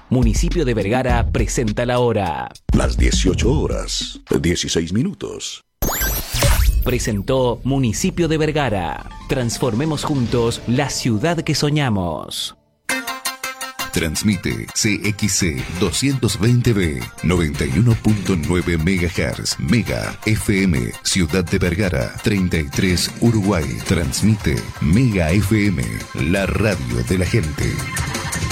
Municipio de Vergara presenta la hora. Las 18 horas, 16 minutos. Presentó Municipio de Vergara. Transformemos juntos la ciudad que soñamos. Transmite CXC 220B 91.9 MHz Mega FM Ciudad de Vergara 33 Uruguay. Transmite Mega FM, la radio de la gente.